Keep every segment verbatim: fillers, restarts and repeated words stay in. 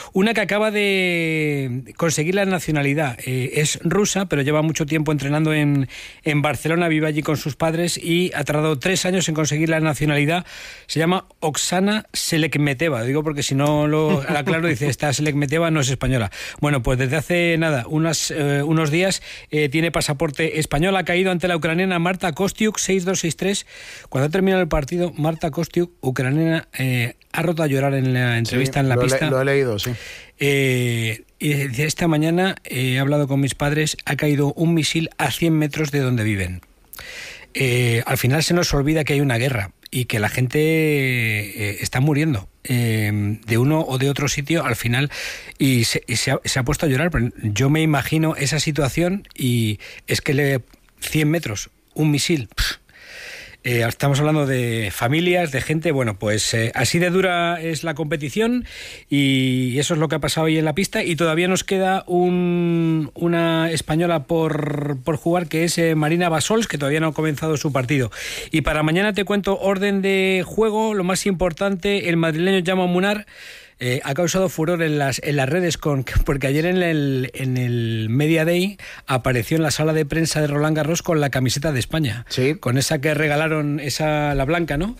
Una que acaba de conseguir la nacionalidad. Eh, es rusa, pero lleva mucho tiempo entrenando en, en Barcelona, vive allí con sus padres y ha tardado tres años en conseguir la nacionalidad. Se llama Oksana Selekmeteva. Digo porque si no lo aclaro, dice, esta Selekmeteva no es española. Bueno, pues desde hace nada, unas, eh, unos días, eh, tiene pasaporte español. Ha caído ante la ucraniana Marta Kostyuk, seis dos seis tres. Cuando ha terminado el partido, Marta Kostyuk, ucraniana, eh, ha roto a llorar en la entrevista, sí, en la lo pista. Le, lo he leído, sí. Eh, y esta mañana eh, he hablado con mis padres, ha caído un misil a cien metros de donde viven. Eh, al final se nos olvida que hay una guerra y que la gente eh, está muriendo eh, de uno o de otro sitio al final, y, se, y se, ha, se ha puesto a llorar. Pero yo me imagino esa situación y es que le cien metros, un misil... Pff, Eh, estamos hablando de familias, de gente. Bueno, pues eh, así de dura es la competición y eso es lo que ha pasado hoy en la pista, y todavía nos queda un, una española por, por jugar, que es eh, Marina Basols, que todavía no ha comenzado su partido. Y para mañana te cuento orden de juego. Lo más importante, el madrileño Jaume Munar Eh, ha causado furor en las en las redes con, porque ayer en el en el Media Day apareció en la sala de prensa de Roland Garros con la camiseta de España, sí, con esa que regalaron, esa la blanca, ¿no?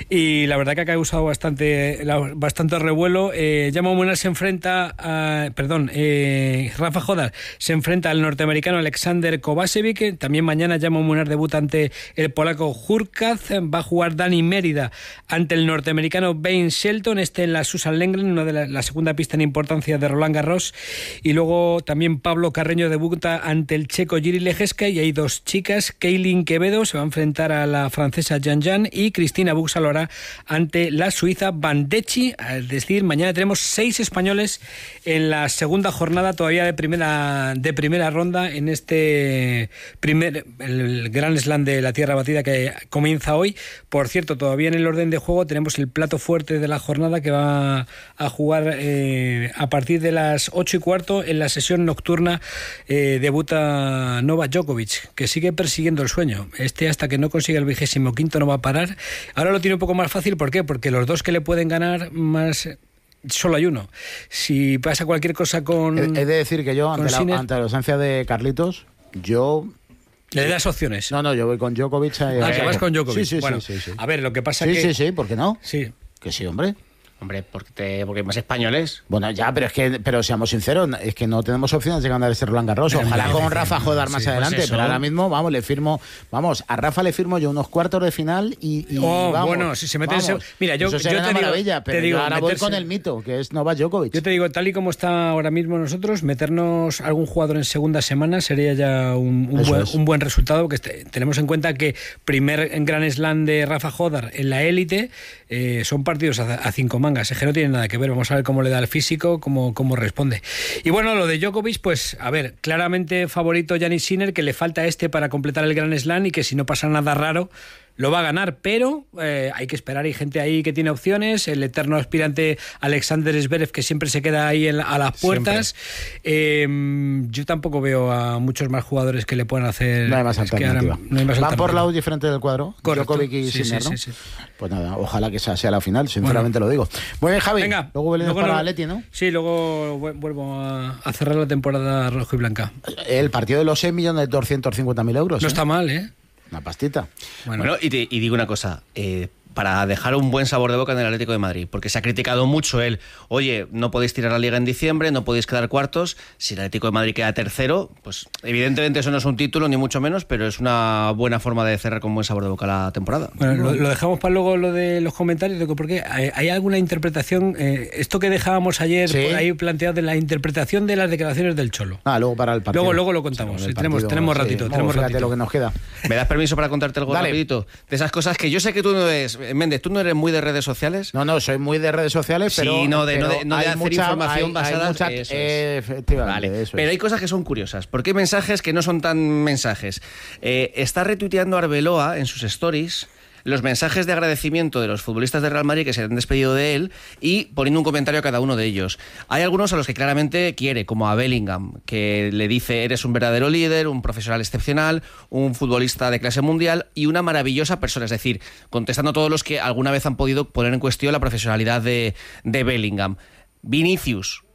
Y la verdad que ha causado bastante bastante revuelo. Eh, Jaume Munar se enfrenta a, perdón, eh, Rafa Jodar se enfrenta al norteamericano Alexander Kovacevic. También mañana Jaume Munar debuta ante el polaco Hurkacz. Va a jugar Dani Mérida ante el norteamericano Ben Shelton, este en la Susan Lenglen, una de la, la segunda pista en importancia de Roland Garros. Y luego también Pablo Carreño debuta ante el checo Jiří Ležeska, y hay dos chicas. Kaylin Quevedo se va a enfrentar a la francesa Jan Jan, y Cristina Buxa lo hará ante la suiza Bandecchi. Es decir, mañana tenemos seis españoles en la segunda jornada todavía de primera de primera ronda en este primer el Grand Slam de la Tierra Batida que comienza hoy. Por cierto, todavía en el orden de juego tenemos el plato fuerte de la jornada, que va a jugar eh, a partir de las ocho y cuarto en la sesión nocturna. Eh, debuta Novak Djokovic, que sigue persiguiendo el sueño. Este, hasta que no consiga el vigésimo quinto, no va a parar. Ahora lo tiene un poco más fácil. ¿Por qué? Porque los dos que le pueden ganar más... solo hay uno. Si pasa cualquier cosa con... He, he de decir que yo, ante la, ante la ausencia de Carlitos, yo... ¿Le das opciones? No, no, yo voy con Djokovic. Eh, ah, que vas con Djokovic. Sí, sí, bueno, sí, sí, sí. A ver, lo que pasa sí, que... Sí, sí, sí, ¿por qué no? Sí. Que sí, hombre. Hombre, porque, te, porque hay más españoles. Bueno, ya, pero es que, pero seamos sinceros, es que no tenemos opciones de ganar ese Roland Garros. Ojalá con Rafa Jodar más sí, adelante, pues pero ahora mismo, vamos, le firmo, vamos, a Rafa le firmo yo unos cuartos de final y, y oh, vamos. Bueno, si se mete ese... Mira, yo, eso yo sería te una digo, maravilla, pero te digo, yo ahora meterse... voy con el mito, que es Novak Djokovic. Yo te digo, tal y como está ahora mismo nosotros, meternos algún jugador en segunda semana sería ya un, un, buen, un buen resultado, que este, tenemos en cuenta que primer Grand Slam de Rafa Jodar en la élite, eh, son partidos a, a cinco mangas, es que no tiene nada que ver. Vamos a ver cómo le da el físico, cómo, cómo responde. Y bueno, lo de Djokovic, pues a ver, claramente favorito Jannik Sinner, que le falta este para completar el Grand Slam, y que si no pasa nada raro lo va a ganar, pero eh, hay que esperar. Hay gente ahí que tiene opciones, el eterno aspirante Alexander Zverev, que siempre se queda ahí en, a las puertas. Eh, yo tampoco veo a muchos más jugadores que le puedan hacer... No hay más alternativa. Ahora, no hay más ¿Van alternativa. por lados diferentes del cuadro? Correcto. Djokovic y sí, Sinner, sí, ¿no? sí, sí. Pues nada, ojalá que esa sea la final, sinceramente bueno. lo digo. Muy bien, Javi. Venga, luego volvemos para no, Atleti, ¿no? Sí, luego vuelvo a, a cerrar la temporada rojo y blanca. El partido de los seis millones doscientos cincuenta mil euros. No ¿eh? está mal, ¿eh? Una pastita. Bueno, bueno y, te, y digo una cosa, eh, para dejar un buen sabor de boca en el Atlético de Madrid, porque se ha criticado mucho el, oye, no podéis tirar la Liga en diciembre, no podéis quedar cuartos. Si el Atlético de Madrid queda tercero, pues evidentemente eso no es un título ni mucho menos, pero es una buena forma de cerrar con buen sabor de boca la temporada. Bueno, lo, lo dejamos para luego lo de los comentarios, porque hay, hay alguna interpretación, eh, esto que dejábamos ayer ¿sí? por ahí planteado de la interpretación de las declaraciones del Cholo. Ah, luego para el partido. Luego, luego lo contamos, sí, sí, tenemos, partido, tenemos sí. ratito, Bueno, tenemos fíjate ratito. lo que nos queda. ¿Me das permiso para contarte algo Dale. rapidito? De esas cosas que yo sé que tú no eres, Méndez, tú no eres muy de redes sociales. No, no, soy muy de redes sociales, pero... Sí, no de, pero no de, no de hacer mucha, información hay, basada... Hay mucha, eso eh, es. efectivamente, Vale, eso pero es. hay cosas que son curiosas, porque hay mensajes que no son tan mensajes. Eh, está retuiteando Arbeloa en sus stories los mensajes de agradecimiento de los futbolistas de Real Madrid que se han despedido de él y poniendo un comentario a cada uno de ellos. Hay algunos a los que claramente quiere, como a Bellingham, que le dice: eres un verdadero líder, un profesional excepcional, un futbolista de clase mundial y una maravillosa persona. Es decir, contestando a todos los que alguna vez han podido poner en cuestión la profesionalidad de, de Bellingham. Vinicius,